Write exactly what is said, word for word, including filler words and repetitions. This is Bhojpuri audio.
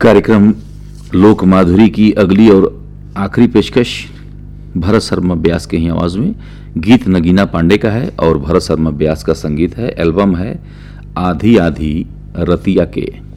कार्यक्रम लोक माधुरी की अगली और आखिरी पेशकश भरत शर्मा व्यास के ही आवाज में। गीत नगीना पांडे का है और भरत शर्मा व्यास का संगीत है। एल्बम है आधी आधी रतिया के।